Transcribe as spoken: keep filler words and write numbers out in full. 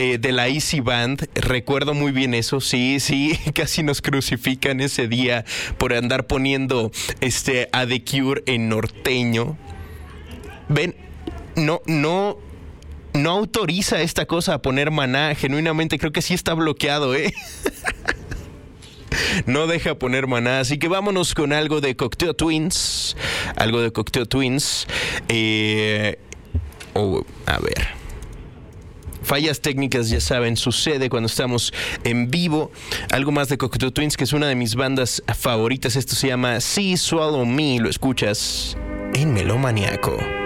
eh, de la Easy Band. Recuerdo muy bien eso, sí, sí, casi nos crucifican ese día por andar poniendo este, a The Cure en norteño. Ven, no, no... No autoriza esta cosa a poner Maná. Genuinamente creo que sí está bloqueado, ¿eh? No deja poner Maná. Así que vámonos con algo de Cocteau Twins. Algo de Cocteau Twins. Eh, oh, a ver. Fallas técnicas, ya saben, sucede cuando estamos en vivo. Algo más de Cocteau Twins, que es una de mis bandas favoritas. Esto se llama See Swallow Me. Lo escuchas en Melómaniaco.